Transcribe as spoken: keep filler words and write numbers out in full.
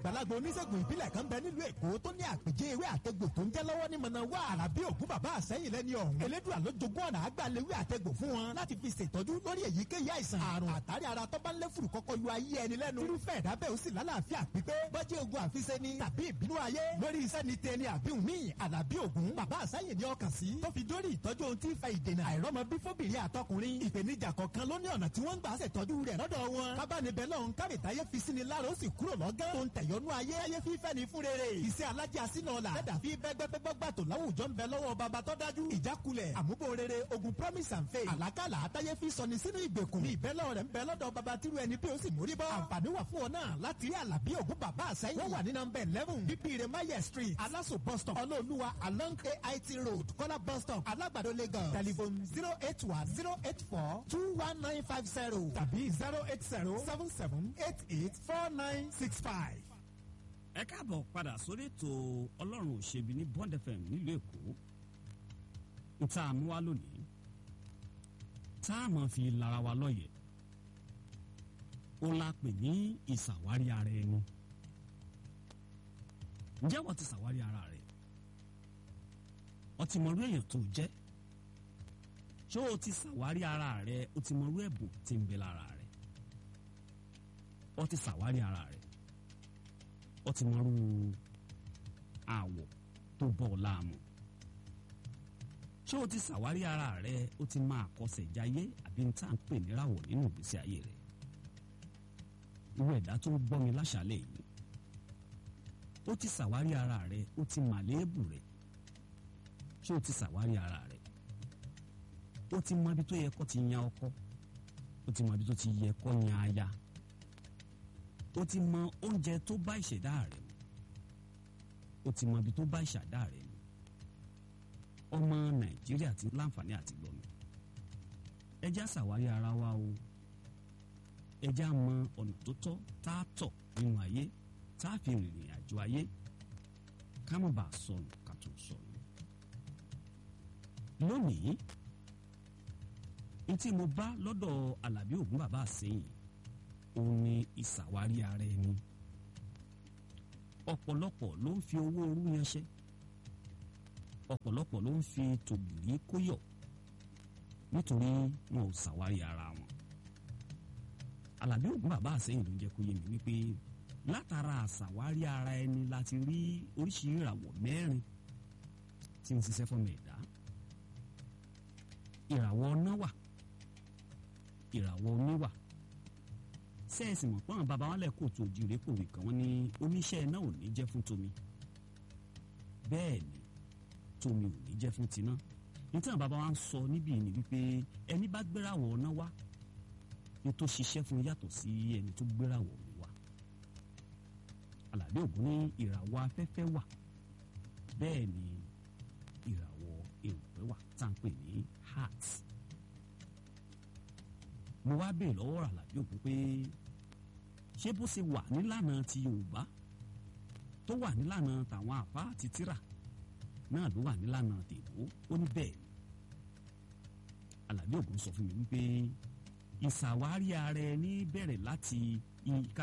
àgbàlagbà oníṣègùn ìbílẹ̀ kan bẹ nílùú Èkó tó ní àpèjẹ ewé àtegbò tó ń jẹ́ lọ́wọ́ ní mọ̀nà wá Àlàbí Ògún bàbá àsẹ́yìn lẹ́ni ọ̀hún. Elédùà ló jogún ọ̀nà àgbàlewé àtegbò fún wọn láti fi ṣètọ́jú lórí èyíkéyìí àìsàn àrùn àtàrí ara tó bá ń lé fùrù kọ́kọ́ yọ ayé ẹni lẹ́nu. irúfẹ́ ẹ̀dá bẹ́ẹ̀ ó sì lálàáfíà pípé bọ́jẹ́ ogun àfiṣe ni tàbí ìbínú ayé lórí iṣẹ́ ni tẹni àbíhùn míì. Àlàbí Ògún bàbá àsẹ́yìn ni ọkàn sí tó fi dórí ìtọ́jú ohun tí ń fa ìdènà àìrọ́mọ bí fóbìnrin àtọkùnrin. ìpèníjà kọ̀ọ̀kan ló ní ọ̀nà tí wọ́n ń gbà ṣètọ́jú rẹ̀ lọ́dọ̀ wọn. kábàánibẹ̀ lọ́hún kárìtáyé fi sí ni lára ó sì kúrò lọ́gán. tó ń tẹ̀yọ́nú ayé ayé fífẹ́ ni fún rere. iṣẹ́ alájẹ asínà ọ̀la dẹ́dà fi bẹ́gbẹ́gbẹ́gbà tó láwùjọ ń bẹ lọ́wọ́ bàbá tó dájú. ìjákulẹ̀ àmúbò rere ogun promise and faith. àlákàlà àtayé fi sọni sínú ìgbèkùn. ní ìbẹ́lẹ̀ rẹ̀ ń bẹ lọ́dọ̀ bàbá tírú ẹni bí ó sì mórí bọ́. àǹfààní wà fún ọ náà láti rí Àlàbí Ògún bàbá àsẹ́yìn. wọ́n wà ní nọ́mbà eleven bíbíire maye street aláṣọ bus stop ọlọ́ọ̀lùwà along A I T road kọ́lá bus stop alágbàdo Lagos. telephone zero eight one zero eight four two one nine five zero tàbí zero eight zero seven seven eight eight four nine six five. ẹ káàbọ̀ padà sórí ètò ọlọ́run òṣèbí ní Bond F M nílùú Èkó. ìta àmúwá lónìí tá a máa fi lára wa lọ́yẹ̀ ó la pè ní ìṣàwárí ara ẹni. ǹjẹ́ wọ́n ti ṣàwárí ara rẹ̀? o ti mọ̀rú èèyàn tó jẹ́? ṣé o ti ṣàwárí ara rẹ̀? o ti mọ̀rú ẹ̀bùn tí ń bẹ lára rẹ̀? o ti ṣàwárí ara rẹ̀? o ti mọ̀rú àwọ̀ tó bọ̀ láàmú? ṣé o ti ṣàwárí ara rẹ̀? o ti máa kọsẹ̀ jáyé àbí n tá à ń pè níràwọ̀ nínú ìgbésí ayé rẹ̀? irú ẹ̀dá tó ń gbọ́ mi láṣálẹ̀ yìí, ó ti ṣàwárí ara rẹ̀? ó ti màléébù rẹ̀? ṣé o ti ṣàwárí ara rẹ̀? ó ti mọ ibi tó yẹ kó ti yan ọkọ? ó ti mọ ibi tó ti yẹ kó yan aya? ó ti mọ oúnjẹ tó bá ìṣẹ̀dá rẹ̀ mu? ó ti mọ ibi tó bá ìṣẹ̀dá rẹ̀ mu? ọmọ Nàìjíríà ti láǹfààní àti gbọ́ mi. ẹ jẹ́ á ṣàwárí ara wa o. ẹ jẹ́ á mọ ọ̀nà tó tọ́ tá a tọ̀ nínú ayé tá a fi rìnrìn àjò ayé ká má bàa sọnù ká tó sọnù. lónìí ntí mo bá lọ́dọ̀ Àlàbí Ògún bàbá àsẹ́yìn òun ni ìṣàwárí ara ẹni. ọ̀pọ̀lọpọ̀ ló ń fi owó orú yanṣẹ́, ọ̀pọ̀lọpọ̀ ló ń fi tògìrì kóyọ̀ nítorí wọn ò ṣàwárí ara wọn. Àlàbí Ògún bàbá àsẹ́yìn ló ń jẹ́ kó yé mi wípé látara àṣàwárí ara ẹni láti rí oríṣiríṣi ìràwọ̀ mẹ́rin tí ń ṣiṣẹ́ fọ́mọ ẹ̀dá. ìràwọ̀ ọ̀nà wà, ìràwọ̀ omi wà. sẹ́ẹ̀sì mọ̀ pọ́n bàbá wọn lẹ́kọ̀ọ́ tó jíire kòwé kan wọ́n ní oníṣẹ́ náà ò ní jẹ́ fún tomi, bẹ́ẹ̀ ni tomi ò ní jẹ́ fún tiná. nítorí bàbá wa ń sọ níbí ni wípé ẹni bá gbérawọ̀ ọ̀nà wá ní tó ṣiṣẹ́ fún yàtọ̀ sí ẹni tó gbérawọ̀ omi wá. Àlàbí Ògún ní ìràwọ̀ afẹ́fẹ́ wà, bẹ́ẹ̀ ni ìràwọ̀ erùpẹ̀ wà tá à ń pè ní heart. mo wá bèèrè lọ́wọ́ Àlàbí Ògún pé ṣé bó ṣe wà nílànà ti Yorùbá tó wà nílànà tàwọn àpá àti tírà náà ló wà nílànà tèbó? ó ní bẹ́ẹ̀ ni. Àlàbí Ògún sọ fún mi wípé ìṣàwárí ara ẹni bẹ̀rẹ̀ láti